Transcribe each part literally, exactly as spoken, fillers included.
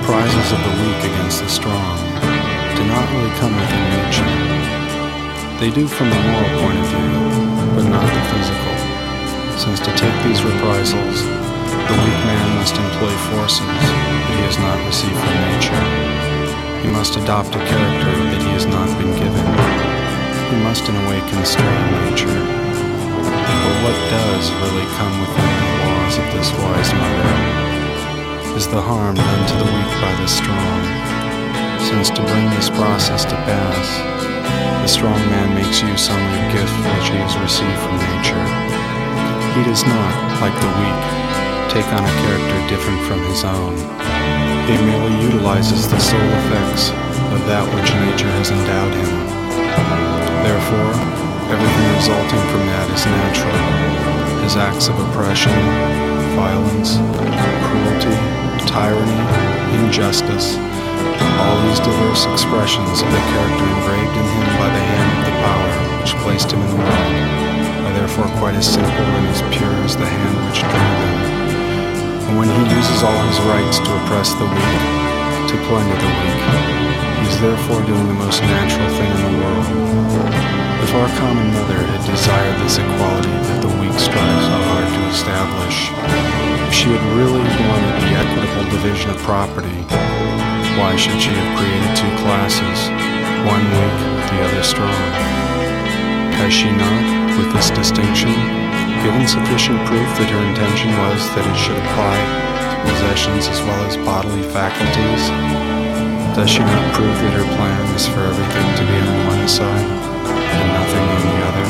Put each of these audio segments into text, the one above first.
reprisals of the weak against the strong do not really come within nature. They do from the moral point of view, but not the physical, since to take these reprisals, the weak man must employ forces that he has not received from nature. He must adopt a character that he has not been given. He must in a way constrain nature. But what does really come within the laws of this wise mother is the harm done to the weak by the strong, since to bring this process to pass, the strong man makes use only of gifts which he has received from nature. He does not, like the weak, take on a character different from his own. He merely utilizes the sole effects of that which nature has endowed him. Therefore, everything resulting from that is natural. His acts of oppression, violence, cruelty, tyranny, injustice, all these diverse expressions of the character engraved in him by the hand of the power which placed him in the world are therefore quite as simple and as pure as the hand which drew them. And when he uses all his rights to oppress the weak, to plunder the weak, he is therefore doing the most natural thing in the world. If our common mother had desired this equality that the weak strive so hard to establish, if she had really wanted the equitable division of property, why should she have created two classes, one weak, the other strong? Has she not, with this distinction, given sufficient proof that her intention was that it should apply to possessions as well as bodily faculties? Does she not prove that her plan is for everything to be on one side and nothing on the other?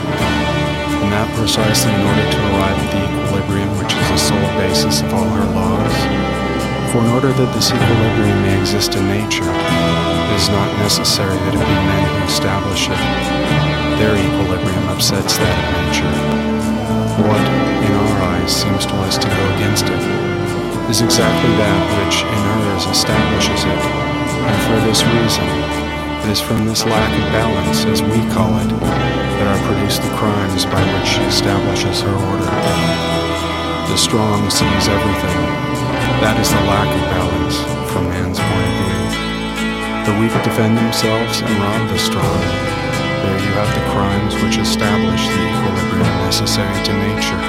And that precisely in order to arrive at the equilibrium which is the sole basis of all her laws? For in order that this equilibrium may exist in nature, it is not necessary that it be men who establish it. Their equilibrium upsets that of nature. What, in our eyes, seems to us to go against it, is exactly that which, in hers, establishes it. And for this reason, it is from this lack of balance, as we call it, that are produced the crimes by which she establishes her order. The strong seize everything. That is the lack of balance from man's point of view. The weak defend themselves and rob the strong. There you have the crimes which establish the equilibrium necessary to nature.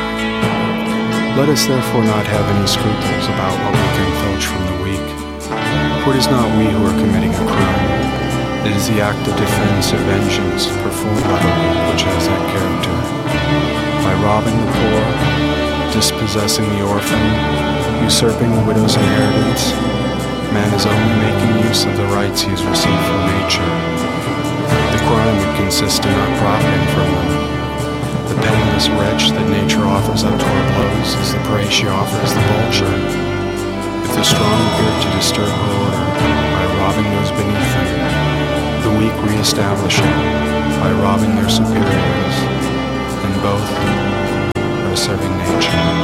Let us therefore not have any scruples about what we can filch from the weak. For it is not we who are committing a crime. It is the act of defense or vengeance performed by the weak which has that character. By robbing the poor, dispossessing the orphan, usurping the widow's inheritance, man is only making use of the rights he has received from nature. The crime would consist in not profiting from them. The penniless wretch that nature offers up to her blows is the prey she offers the vulture. If the strong appear to disturb her order by robbing those beneath them, the weak re-establish it by robbing their superiors, and both are serving nature.